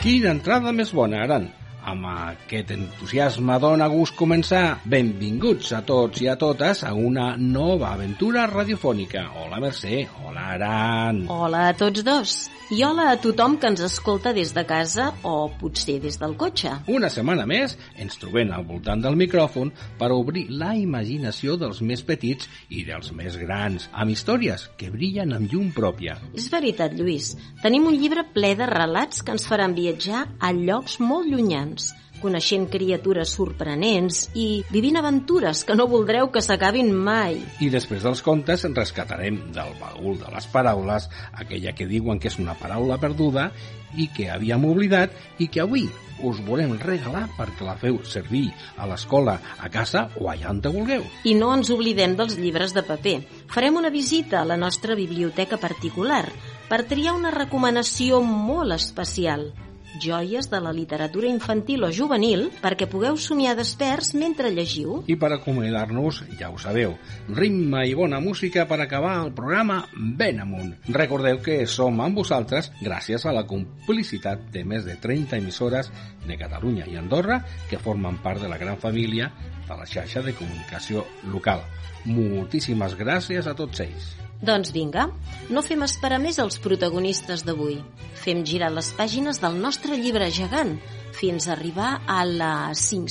Quina entrada més bona, Aran! Amb aquest entusiasme dona gust començar. Benvinguts a tots i a totes a una nova aventura radiofònica. Hola, Mercè. Hola, Aran. Hola a tots dos. I hola a tothom que ens escolta des de casa o potser des del cotxe. Una setmana més ens trobem al voltant del micròfon per obrir la imaginació dels més petits i dels més grans, amb històries que brillen amb llum pròpia. És veritat, Lluís. Tenim un llibre ple de relats que ens faran viatjar a llocs molt llunyans, coneixent criatures sorprenents i vivint aventures que no voldreu que s'acabin mai. I després dels contes rescatarem del baúl de les paraules aquella que diuen que és una paraula perduda i que havíem oblidat i que avui us volem regalar perquè la feu servir a l'escola, a casa o allà on te vulgueu. I no ens oblidem dels llibres de paper. Farem una visita a la nostra biblioteca particular per triar una recomanació molt especial. Joies de la literatura infantil o juvenil perquè pugueu somiar desperts mentre llegiu. I per acomiadar-nos, ja ho sabeu, ritme i bona música per acabar el programa ben amunt. Recordeu que som amb vosaltres gràcies a la complicitat de més de 30 emissores de Catalunya i Andorra que formen part de la gran família de la xarxa de comunicació local. Moltíssimes gràcies a tots ells. Doncs vinga, no fem esperar més els protagonistes d'avui. Fem girar les pàgines del nostre llibre gegant fins a arribar a la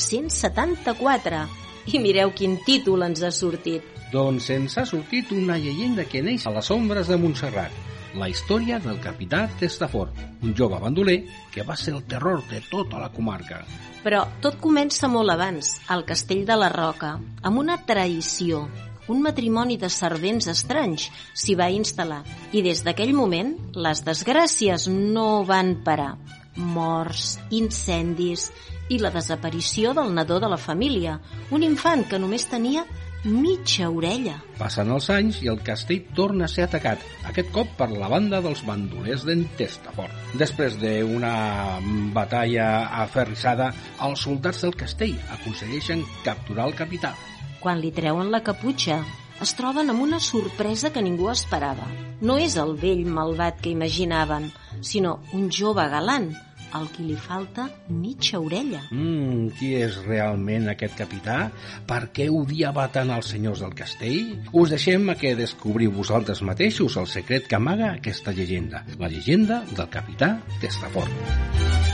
574. I mireu quin títol ens ha sortit. Doncs ens ha sortit una llegenda que neix a les ombres de Montserrat. La història del capità Testafort, un jove bandoler que va ser el terror de tota la comarca. Però tot comença molt abans, al Castell de la Roca, amb una traïció. Un matrimoni de servents estranys s'hi va instal·lar i des d'aquell moment les desgràcies no van parar. Morts, incendis i la desaparició del nadó de la família, un infant que només tenia mitja orella. Passen els anys i el castell torna a ser atacat, aquest cop per la banda dels bandolers d'en Testafort. Després d'una batalla aferrissada, els soldats del castell aconsegueixen capturar el capità. Quan li treuen la caputxa, es troben amb una sorpresa que ningú esperava. No és el vell malvat que imaginaven, sinó un jove galant, al qui li falta mitja orella. Qui és realment aquest capità? Per què odiava tant els senyors del castell? Us deixem a que descobriu vosaltres mateixos el secret que amaga aquesta llegenda, la llegenda del capità Testafort.